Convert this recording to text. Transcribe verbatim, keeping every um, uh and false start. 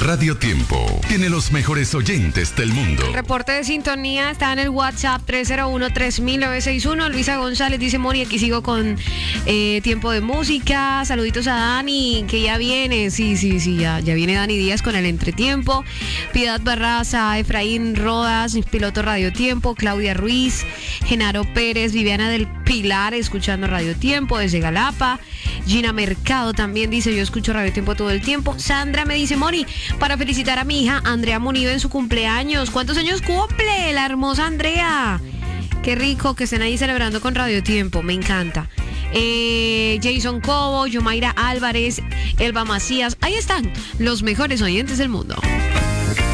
Radio Tiempo tiene los mejores oyentes del mundo. El reporte de sintonía está en el WhatsApp tres cero uno, tres mil novecientos sesenta y uno. Luisa González dice, Moni, aquí sigo con eh, tiempo de música. Saluditos a Dani, que ya viene. Sí, sí, sí, ya, ya viene Dani Díaz con el entretiempo. Piedad Barraza, Efraín Rodas, piloto Radio Tiempo. Claudia Ruiz, Genaro Pérez, Viviana del Pilar, escuchando Radio Tiempo desde Galapa. Gina Mercado también dice, yo escucho Radio Tiempo todo el tiempo. Sandra me dice, Moni, para felicitar a mi hija Andrea Munido en su cumpleaños. ¿Cuántos años cumple la hermosa Andrea? Qué rico que estén ahí celebrando con Radio Tiempo, me encanta. Eh, Jason Cobo, Yomaira Álvarez, Elba Macías, ahí están los mejores oyentes del mundo.